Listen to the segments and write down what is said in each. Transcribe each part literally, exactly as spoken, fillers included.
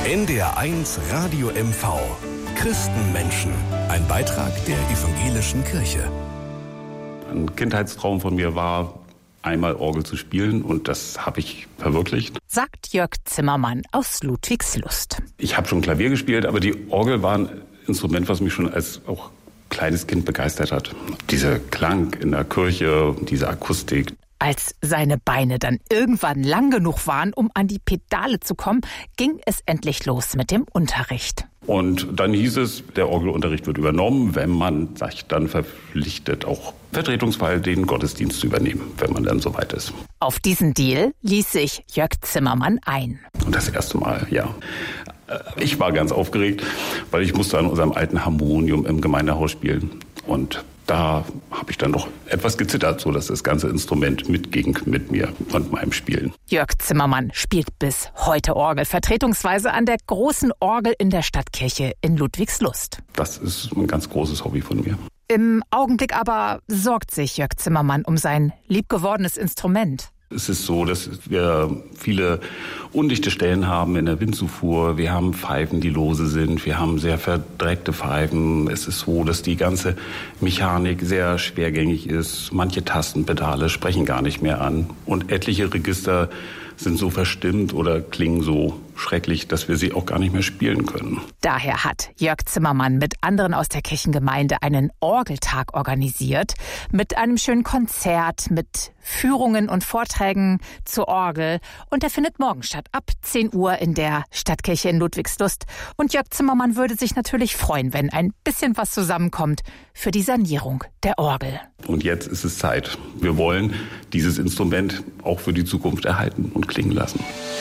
N D R eins Radio M V. Christenmenschen. Ein Beitrag der evangelischen Kirche. Ein Kindheitstraum von mir war, einmal Orgel zu spielen, und das habe ich verwirklicht. Sagt Jörg Zimmermann aus Ludwigslust. Ich habe schon Klavier gespielt, aber die Orgel war ein Instrument, was mich schon als auch kleines Kind begeistert hat. Dieser Klang in der Kirche, diese Akustik. Als seine Beine dann irgendwann lang genug waren, um an die Pedale zu kommen, ging es endlich los mit dem Unterricht. Und dann hieß es, der Orgelunterricht wird übernommen, wenn man sich dann verpflichtet, auch vertretungsfrei den Gottesdienst zu übernehmen, wenn man dann soweit ist. Auf diesen Deal ließ sich Jörg Zimmermann ein. Und das erste Mal, ja. Ich war ganz aufgeregt, weil ich musste an unserem alten Harmonium im Gemeindehaus spielen. Und da habe ich dann noch etwas gezittert, so dass das ganze Instrument mitging mit mir und meinem Spielen. Jörg Zimmermann spielt bis heute Orgel, vertretungsweise an der großen Orgel in der Stadtkirche in Ludwigslust. Das ist ein ganz großes Hobby von mir. Im Augenblick aber sorgt sich Jörg Zimmermann um sein liebgewordenes Instrument. Es ist so, dass wir viele undichte Stellen haben in der Windzufuhr. Wir haben Pfeifen, die lose sind. Wir haben sehr verdreckte Pfeifen. Es ist so, dass die ganze Mechanik sehr schwergängig ist. Manche Tastenpedale sprechen gar nicht mehr an. Und etliche Register sind so verstimmt oder klingen so schrecklich, dass wir sie auch gar nicht mehr spielen können. Daher hat Jörg Zimmermann mit anderen aus der Kirchengemeinde einen Orgeltag organisiert, mit einem schönen Konzert, mit Führungen und Vorträgen zur Orgel. Und der findet morgen statt, ab zehn Uhr in der Stadtkirche in Ludwigslust. Und Jörg Zimmermann würde sich natürlich freuen, wenn ein bisschen was zusammenkommt für die Sanierung der Orgel. Und jetzt ist es Zeit. Wir wollen dieses Instrument auch für die Zukunft erhalten und klingen lassen.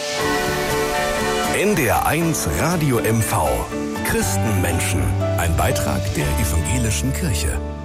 N D R eins Radio M V. Christenmenschen. Ein Beitrag der evangelischen Kirche.